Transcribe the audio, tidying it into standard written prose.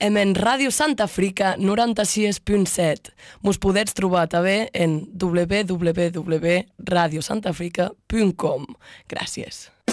en Ràdio Santa Africa 96.7. Mos podets trobar també en www.radiosantafrica.com. Gràcies.